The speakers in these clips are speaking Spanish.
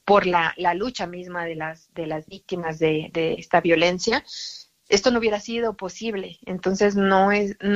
por la lucha misma de las víctimas de esta violencia, esto no hubiera sido posible. Entonces no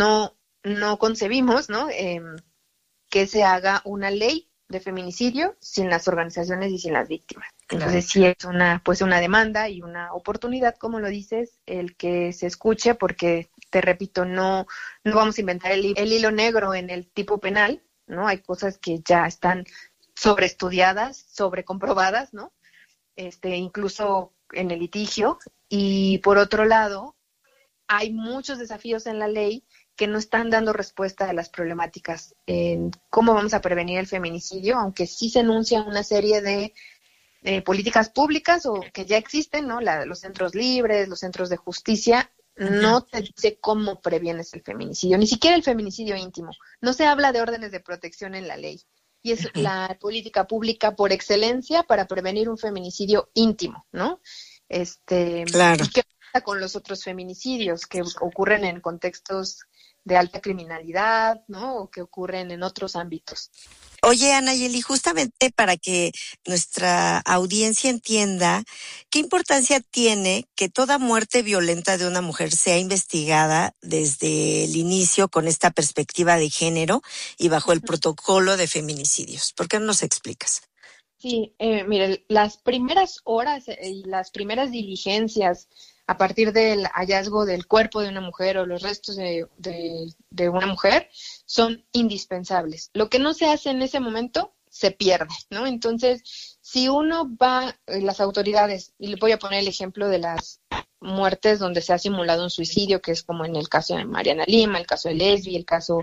concebimos, ¿no? Que se haga una ley de feminicidio sin las organizaciones y sin las víctimas. Entonces sí es una demanda y una oportunidad, como lo dices, el que se escuche, porque te repito, no vamos a inventar el hilo negro en el tipo penal, ¿no? Hay cosas que ya están sobreestudiadas, sobrecomprobadas, ¿no? Incluso en el litigio. Y por otro lado, hay muchos desafíos en la ley que no están dando respuesta a las problemáticas en cómo vamos a prevenir el feminicidio, aunque sí se enuncian una serie de políticas públicas o que ya existen, ¿no? Los centros libres, los centros de justicia, no te dice cómo previenes el feminicidio, ni siquiera el feminicidio íntimo. No se habla de órdenes de protección en la ley. Y es la política pública por excelencia para prevenir un feminicidio íntimo, ¿no? Claro. ¿Y qué pasa con los otros feminicidios que ocurren en contextos de alta criminalidad, ¿no? O que ocurren en otros ámbitos? Oye, Anayeli, justamente para que nuestra audiencia entienda qué importancia tiene que toda muerte violenta de una mujer sea investigada desde el inicio con esta perspectiva de género y bajo el protocolo de feminicidios. ¿Por qué no nos explicas? Sí, mire, las primeras horas y las primeras diligencias a partir del hallazgo del cuerpo de una mujer o los restos de una mujer son indispensables. Lo que no se hace en ese momento se pierde, ¿no? Entonces, si uno va, las autoridades, y le voy a poner el ejemplo de las muertes donde se ha simulado un suicidio, que es como en el caso de Mariana Lima, el caso de Lesbi, el caso,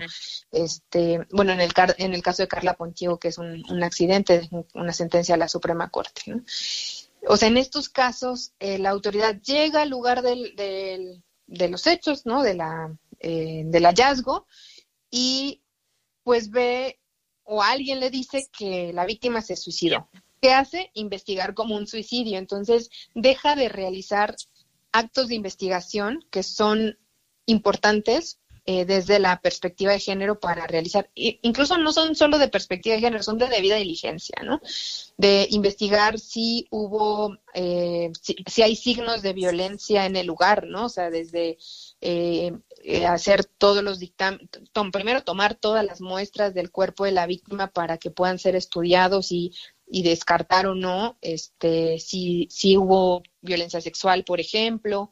en el caso de Carla Pontigo, que es un accidente, una sentencia a la Suprema Corte, ¿no? O sea, en estos casos, la autoridad llega al lugar de los hechos, ¿no? Del hallazgo, y pues ve, o alguien le dice que la víctima se suicidó. ¿Qué hace? Investigar como un suicidio. Entonces, deja de realizar actos de investigación que son importantes desde la perspectiva de género para realizar, incluso no son solo de perspectiva de género, son de debida diligencia, ¿no? De investigar si hubo, si hay signos de violencia en el lugar, ¿no? O sea, desde hacer todos los dictámenes, primero tomar todas las muestras del cuerpo de la víctima para que puedan ser estudiados y descartar o no si hubo violencia sexual, por ejemplo,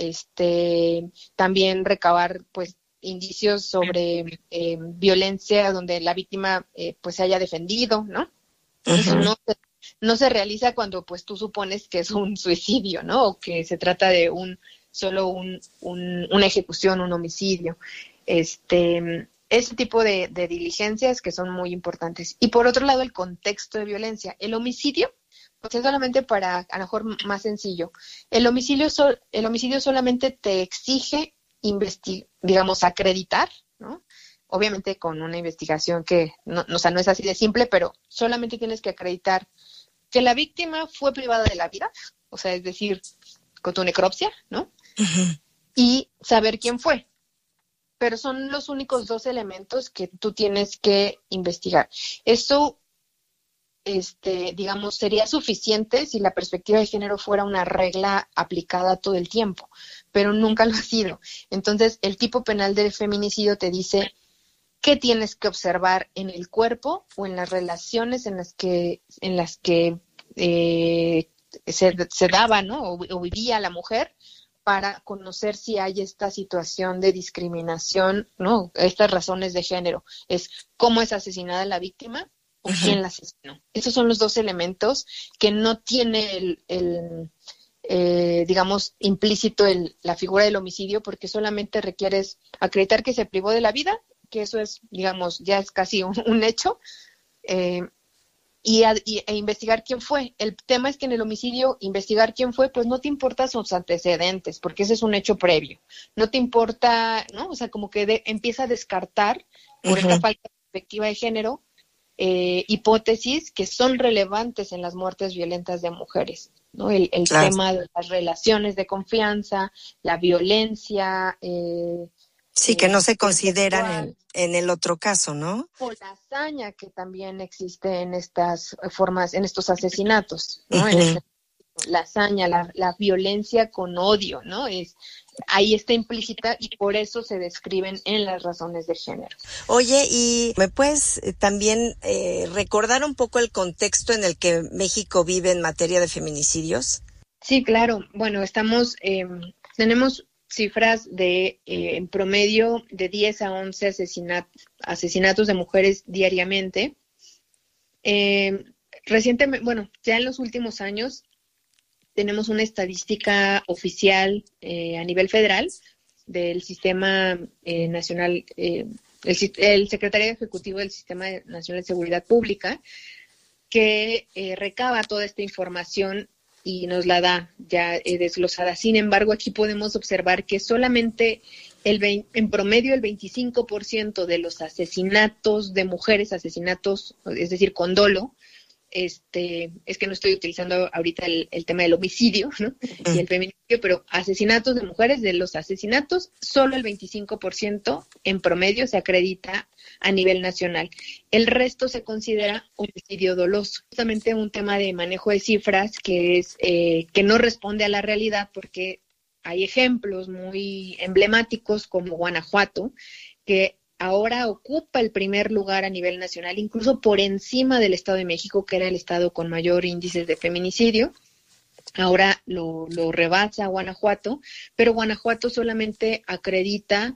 también recabar pues indicios sobre violencia donde la víctima pues se haya defendido, ¿no? Eso no se realiza cuando pues tú supones que es un suicidio, ¿no? O que se trata de solo una ejecución, un homicidio. Ese tipo de diligencias que son muy importantes. Y por otro lado, el contexto de violencia. El homicidio, pues es solamente para, a lo mejor más sencillo, el homicidio solamente te exige acreditar, ¿no? Obviamente con una investigación que, no es así de simple, pero solamente tienes que acreditar que la víctima fue privada de la vida, o sea, es decir, con tu necropsia, ¿no? Y saber quién fue. Pero son los únicos dos elementos que tú tienes que investigar. Eso, sería suficiente si la perspectiva de género fuera una regla aplicada todo el tiempo, pero nunca lo ha sido. Entonces, el tipo penal del feminicidio te dice qué tienes que observar en el cuerpo o en las relaciones en las que se daba, ¿no? O vivía la mujer, para conocer si hay esta situación de discriminación, ¿no? Estas razones de género. Es cómo es asesinada la víctima o quién la asesinó. Esos son los dos elementos que no tiene implícito la figura del homicidio, porque solamente requieres acreditar que se privó de la vida, que eso es, ya es casi un hecho, e investigar quién fue. El tema es que en el homicidio, investigar quién fue, pues no te importa sus antecedentes, porque ese es un hecho previo. No te importa, ¿no? O sea, como que empieza a descartar, por esta falta de perspectiva de género, hipótesis que son relevantes en las muertes violentas de mujeres, ¿no? El Claro. tema de las relaciones de confianza, la violencia, Sí, que no se consideran en el otro caso, ¿no? O la hazaña que también existe en estas formas, en estos asesinatos, ¿no? Uh-huh. La hazaña, la violencia con odio, ¿no? Ahí está implícita y por eso se describen en las razones de género. Oye, ¿y me puedes también recordar un poco el contexto en el que México vive en materia de feminicidios? Sí, claro. Bueno, tenemos cifras de, en promedio, de 10 a 11 asesinatos de mujeres diariamente. Recientemente, bueno, ya en los últimos años, tenemos una estadística oficial a nivel federal del Sistema Nacional, el Secretario Ejecutivo del Sistema Nacional de Seguridad Pública, que recaba toda esta información y nos la da ya desglosada. Sin embargo, aquí podemos observar que solamente en promedio el 25% de los asesinatos de mujeres, es decir, con dolo, es que no estoy utilizando ahorita el tema del homicidio, ¿no? Y el feminicidio, pero asesinatos de mujeres, de los asesinatos, solo el 25% en promedio se acredita a nivel nacional. El resto se considera homicidio doloso. Justamente un tema de manejo de cifras que no responde a la realidad, porque hay ejemplos muy emblemáticos como Guanajuato, que ahora ocupa el primer lugar a nivel nacional, incluso por encima del Estado de México, que era el estado con mayor índice de feminicidio. Ahora lo rebasa Guanajuato, pero Guanajuato solamente acredita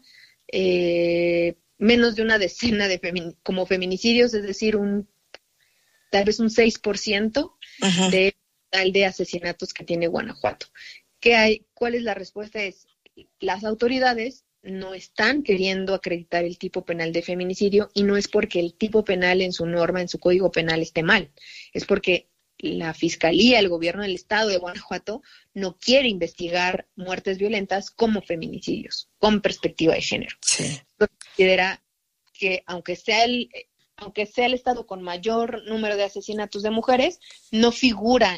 menos de una decena como feminicidios, es decir, tal vez un 6% de total de asesinatos que tiene Guanajuato. ¿Cuál es la respuesta? Las autoridades no están queriendo acreditar el tipo penal de feminicidio, y no es porque el tipo penal en su norma, en su código penal, esté mal, es porque la Fiscalía, el gobierno del estado de Guanajuato no quiere investigar muertes violentas como feminicidios, con perspectiva de género. Sí. Considera que aunque sea el estado con mayor número de asesinatos de mujeres, no figura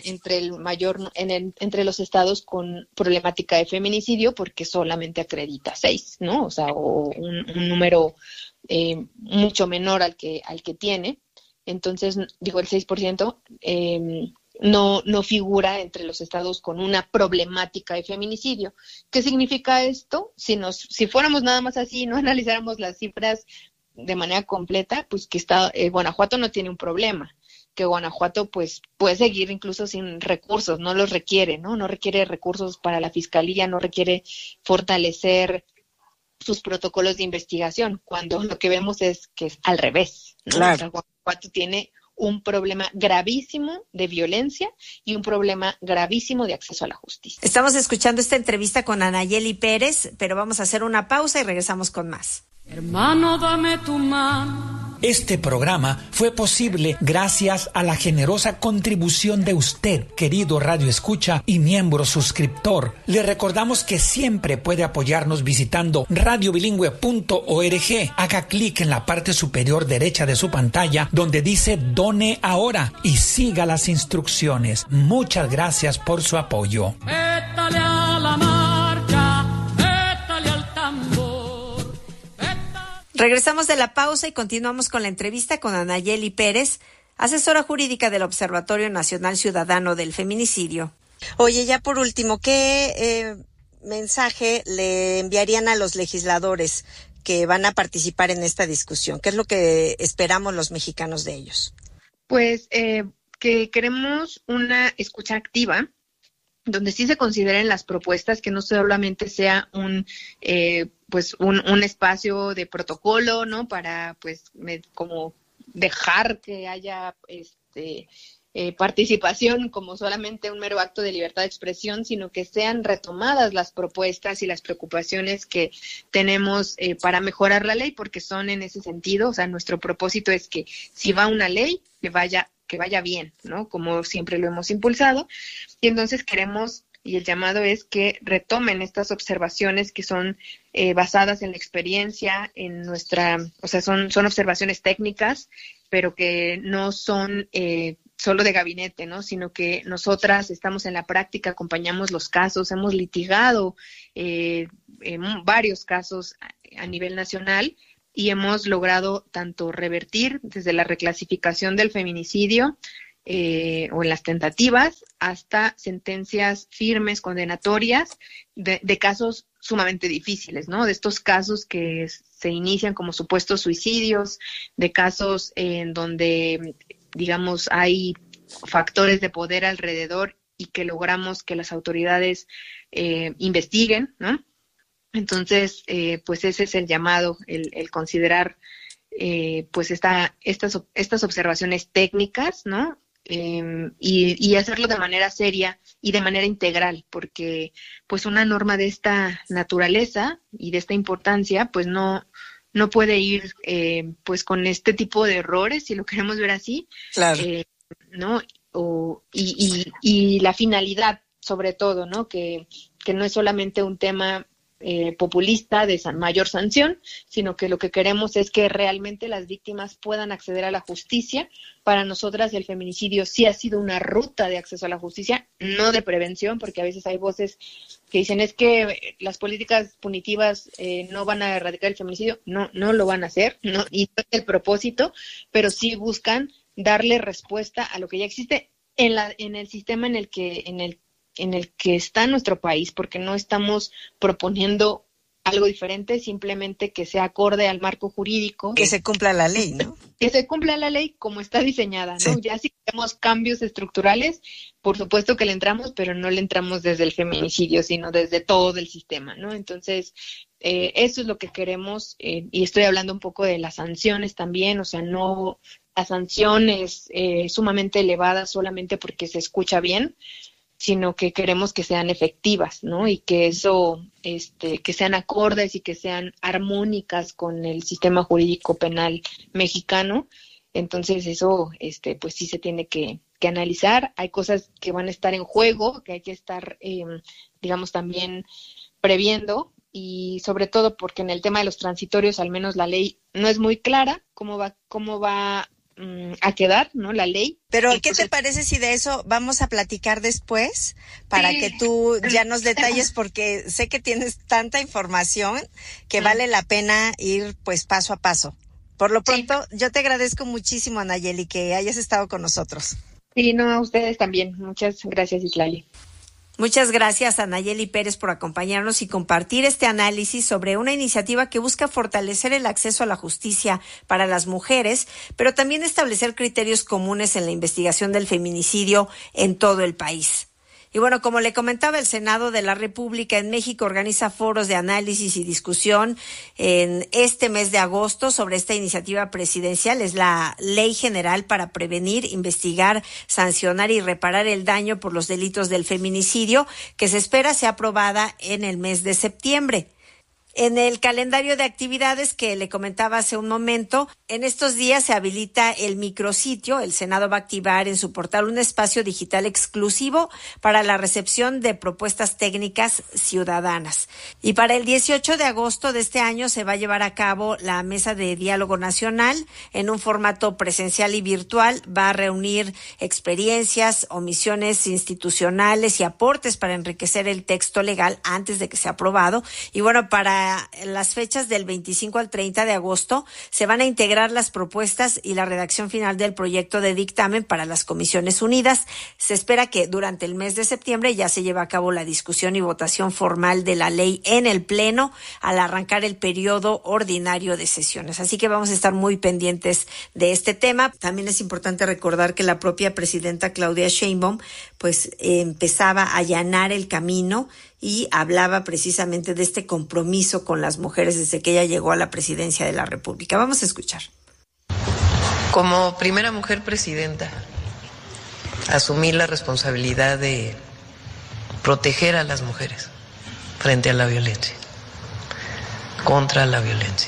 entre los estados con problemática de feminicidio, porque solamente acredita 6, ¿no? O sea, un número mucho menor al que tiene. Entonces, digo, el 6% no figura entre los estados con una problemática de feminicidio. ¿Qué significa esto? Si fuéramos nada más así, no analizáramos las cifras de manera completa, pues que Guanajuato no tiene un problema, que Guanajuato pues puede seguir incluso sin recursos, no los requiere, no requiere recursos para la Fiscalía, no requiere fortalecer sus protocolos de investigación, cuando lo que vemos es que es al revés, ¿no? Claro. O sea, Guanajuato tiene un problema gravísimo de violencia y un problema gravísimo de acceso a la justicia. Estamos escuchando esta entrevista con Anayeli Pérez, pero vamos a hacer una pausa y regresamos con más. Hermano, dame tu mano. Este programa fue posible gracias a la generosa contribución de usted, querido Radio Escucha y miembro suscriptor. Le recordamos que siempre puede apoyarnos visitando radiobilingüe.org. Haga clic en la parte superior derecha de su pantalla donde dice Done Ahora y siga las instrucciones. Muchas gracias por su apoyo. Pétale a la marcha, pétale al tambor. Regresamos de la pausa y continuamos con la entrevista con Anayeli Pérez, asesora jurídica del Observatorio Nacional Ciudadano del Feminicidio. Oye, ya por último, ¿qué mensaje le enviarían a los legisladores que van a participar en esta discusión? ¿Qué es lo que esperamos los mexicanos de ellos? Pues que queremos una escucha activa, donde sí se consideren las propuestas, que no solamente sea un espacio de protocolo, ¿no? Para como dejar que haya participación como solamente un mero acto de libertad de expresión, sino que sean retomadas las propuestas y las preocupaciones que tenemos para mejorar la ley, porque son en ese sentido. O sea, nuestro propósito es que si va una ley, que vaya bien, ¿no? Como siempre lo hemos impulsado. Y entonces queremos, y el llamado es que retomen estas observaciones que son basadas en la experiencia, son observaciones técnicas, pero que no son solo de gabinete, ¿no? Sino que nosotras estamos en la práctica, acompañamos los casos, hemos litigado varios casos a nivel nacional y hemos logrado tanto revertir desde la reclasificación del feminicidio o en las tentativas hasta sentencias firmes, condenatorias de casos sumamente difíciles, ¿no? De estos casos que se inician como supuestos suicidios, de casos en donde, digamos, hay factores de poder alrededor y que logramos que las autoridades investiguen, ¿no? Entonces, pues ese es el llamado, el considerar pues estas observaciones técnicas, ¿no? Y hacerlo de manera seria y de manera integral, porque pues una norma de esta naturaleza y de esta importancia pues no puede ir pues con este tipo de errores, si lo queremos ver así, claro. ¿no? Y la finalidad, sobre todo, ¿no? Que no es solamente un tema populista de mayor sanción, sino que lo que queremos es que realmente las víctimas puedan acceder a la justicia. Para nosotras el feminicidio sí ha sido una ruta de acceso a la justicia, no de prevención, porque a veces hay voces que dicen es que las políticas punitivas no van a erradicar el feminicidio. No lo van a hacer, no, y no es el propósito, pero sí buscan darle respuesta a lo que ya existe en el sistema en el que está nuestro país, porque no estamos proponiendo algo diferente, simplemente que sea acorde al marco jurídico. Que se cumpla la ley, ¿no? Que se cumpla la ley como está diseñada, ¿no? Sí. Ya si queremos cambios estructurales, por supuesto que le entramos, pero no le entramos desde el feminicidio, sino desde todo el sistema, ¿no? Entonces, eso es lo que queremos, y estoy hablando un poco de las sanciones también, o sea, no, la sanción es sumamente elevada solamente porque se escucha bien, sino que queremos que sean efectivas, ¿no? Y que eso, que sean acordes y que sean armónicas con el sistema jurídico penal mexicano. Entonces eso, pues sí se tiene que analizar. Hay cosas que van a estar en juego, que hay que estar, digamos, también previendo, y sobre todo porque en el tema de los transitorios, al menos la ley no es muy clara cómo va a quedar, ¿no? La ley. Pero, entonces, ¿qué te parece si de eso vamos a platicar después? Para que tú ya nos detalles, porque sé que tienes tanta información que vale la pena ir pues paso a paso. Por lo pronto, yo te agradezco muchísimo, Anayeli, que hayas estado con nosotros. Sí, no, a ustedes también. Muchas gracias, Islali. Muchas gracias a Nayeli Pérez por acompañarnos y compartir este análisis sobre una iniciativa que busca fortalecer el acceso a la justicia para las mujeres, pero también establecer criterios comunes en la investigación del feminicidio en todo el país. Y bueno, como le comentaba, el Senado de la República en México organiza foros de análisis y discusión en este mes de agosto sobre esta iniciativa presidencial. Es la Ley General para prevenir, investigar, sancionar y reparar el daño por los delitos del feminicidio, que se espera sea aprobada en el mes de septiembre. En el calendario de actividades que le comentaba hace un momento, en estos días se habilita el micrositio. El Senado va a activar en su portal un espacio digital exclusivo para la recepción de propuestas técnicas ciudadanas. Y para el 18 de agosto de este año se va a llevar a cabo la Mesa de Diálogo Nacional en un formato presencial y virtual. Va a reunir experiencias, omisiones institucionales y aportes para enriquecer el texto legal antes de que sea aprobado. Y bueno, para las fechas del 25 al 30 de agosto se van a integrar las propuestas y la redacción final del proyecto de dictamen para las Comisiones Unidas. Se espera que durante el mes de septiembre ya se lleve a cabo la discusión y votación formal de la ley en el Pleno al arrancar el periodo ordinario de sesiones. Así que vamos a estar muy pendientes de este tema. También es importante recordar que la propia presidenta Claudia Sheinbaum pues empezaba a allanar el camino y hablaba precisamente de este compromiso con las mujeres desde que ella llegó a la presidencia de la República. Vamos a escuchar. Como primera mujer presidenta, asumí la responsabilidad de proteger a las mujeres frente a la violencia, contra la violencia.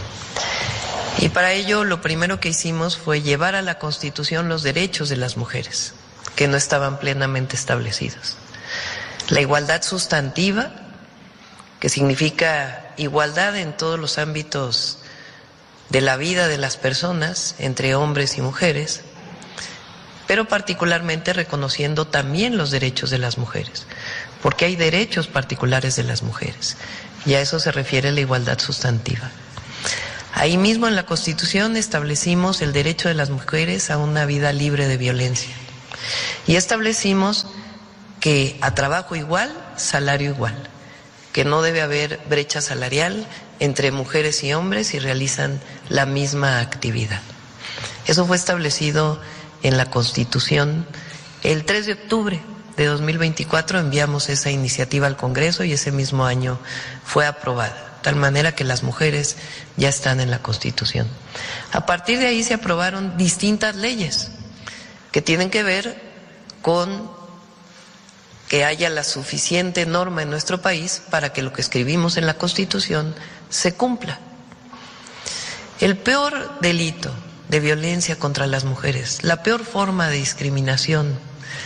Y para ello lo primero que hicimos fue llevar a la Constitución los derechos de las mujeres, que no estaban plenamente establecidos. La igualdad sustantiva, que significa igualdad en todos los ámbitos de la vida de las personas, entre hombres y mujeres, pero particularmente reconociendo también los derechos de las mujeres, porque hay derechos particulares de las mujeres. y a eso se refiere la igualdad sustantiva. Ahí mismo en la Constitución establecimos el derecho de las mujeres a una vida libre de violencia y establecimos que a trabajo igual, salario igual, que no debe haber brecha salarial entre mujeres y hombres si realizan la misma actividad. Eso fue establecido en la Constitución. El 3 de octubre de 2024 enviamos esa iniciativa al Congreso y ese mismo año fue aprobada, de tal manera que las mujeres ya están en la Constitución. A partir de ahí se aprobaron distintas leyes que tienen que ver con que haya la suficiente norma en nuestro país para que lo que escribimos en la Constitución se cumpla. El peor delito de violencia contra las mujeres, la peor forma de discriminación,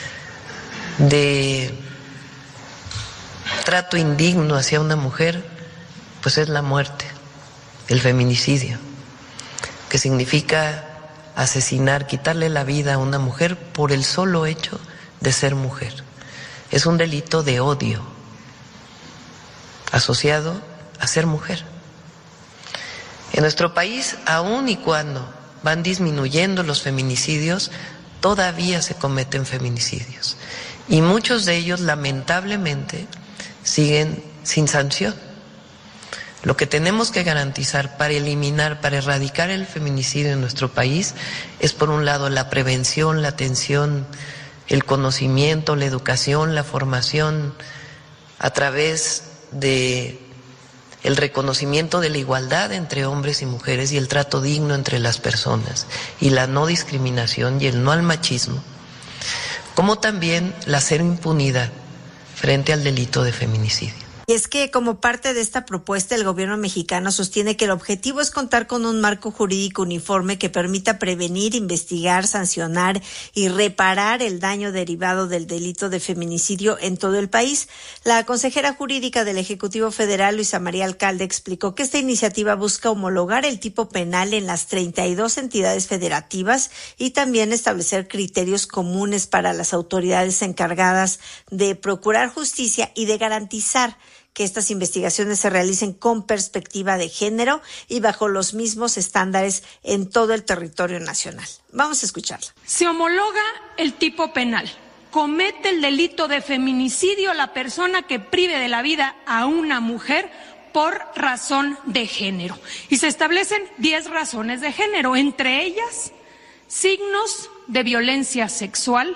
de trato indigno hacia una mujer, pues es la muerte, el feminicidio, que significa asesinar, quitarle la vida a una mujer por el solo hecho de ser mujer. Es un delito de odio asociado a ser mujer. En nuestro país, aun y cuando van disminuyendo los feminicidios, todavía se cometen feminicidios. Y muchos de ellos, lamentablemente, siguen sin sanción. Lo que tenemos que garantizar para eliminar, para erradicar el feminicidio en nuestro país es, por un lado, la prevención, la atención, el conocimiento, la educación, la formación, a través de el reconocimiento de la igualdad entre hombres y mujeres y el trato digno entre las personas, y la no discriminación y el no al machismo, como también la cero impunidad frente al delito de feminicidio. Y es que como parte de esta propuesta, el gobierno mexicano sostiene que el objetivo es contar con un marco jurídico uniforme que permita prevenir, investigar, sancionar y reparar el daño derivado del delito de feminicidio en todo el país. La consejera jurídica del Ejecutivo Federal, Luisa María Alcalde, explicó que esta iniciativa busca homologar el tipo penal en las 32 entidades federativas y también establecer criterios comunes para las autoridades encargadas de procurar justicia y de garantizar que estas investigaciones se realicen con perspectiva de género y bajo los mismos estándares en todo el territorio nacional. Vamos a escucharla. Se homologa el tipo penal. Comete el delito de feminicidio la persona que prive de la vida a una mujer por razón de género. Y se establecen 10 razones de género, entre ellas signos de violencia sexual,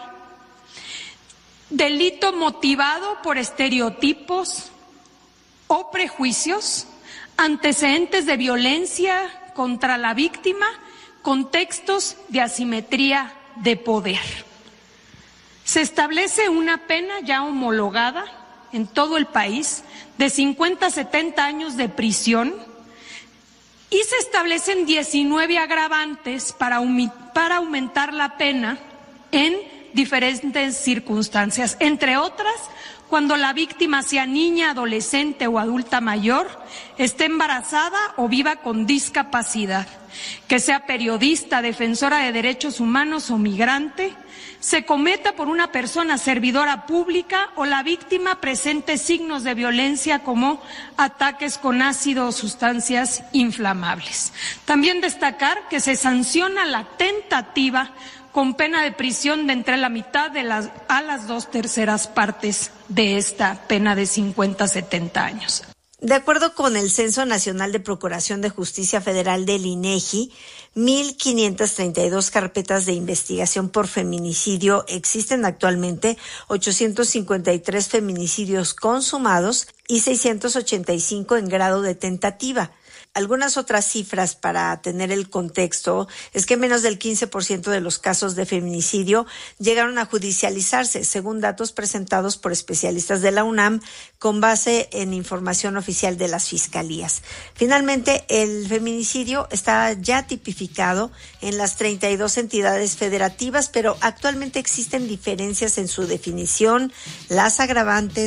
delito motivado por estereotipos o prejuicios, antecedentes de violencia contra la víctima, contextos de asimetría de poder. Se establece una pena ya homologada en todo el país de 50 a 70 años de prisión y se establecen 19 agravantes para aumentar la pena en diferentes circunstancias, entre otras, cuando la víctima sea niña, adolescente o adulta mayor, esté embarazada o viva con discapacidad, que sea periodista, defensora de derechos humanos o migrante, se cometa por una persona servidora pública o la víctima presente signos de violencia como ataques con ácido o sustancias inflamables. También destacar que se sanciona la tentativa con pena de prisión de entre la mitad a las 2/3 partes de esta pena de 50 a 70 años. De acuerdo con el Censo Nacional de Procuración de Justicia Federal del INEGI, 1,532 carpetas de investigación por feminicidio existen actualmente, 853 feminicidios consumados y 685 en grado de tentativa. Algunas otras cifras para tener el contexto es que menos del 15% de los casos de feminicidio llegaron a judicializarse, según datos presentados por especialistas de la UNAM con base en información oficial de las fiscalías. Finalmente, el feminicidio está ya tipificado en las 32 entidades federativas, pero actualmente existen diferencias en su definición, las agravantes,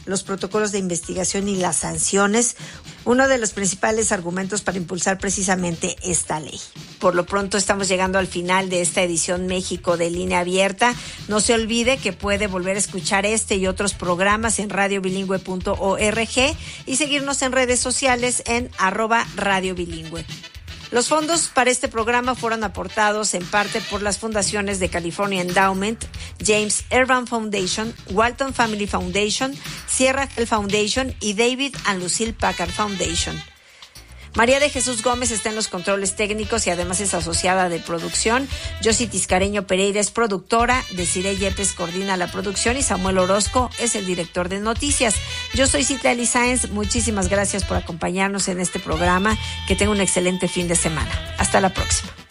los protocolos de investigación y las sanciones, uno de los principales argumentos para impulsar precisamente esta ley. Por lo pronto estamos llegando al final de esta edición México de Línea Abierta. No se olvide que puede volver a escuchar este y otros programas en radiobilingüe.org y seguirnos en redes sociales en @radiobilingüe. Los fondos para este programa fueron aportados en parte por las fundaciones de California Endowment, James Urban Foundation, Walton Family Foundation, Sierra Health Foundation y David and Lucille Packard Foundation. María de Jesús Gómez está en los controles técnicos y además es asociada de producción. Yossi Tiscareño Pereira es productora, Desiree Yepes coordina la producción y Samuel Orozco es el director de noticias. Yo soy Citlali Sáenz, muchísimas gracias por acompañarnos en este programa. Que tenga un excelente fin de semana. Hasta la próxima.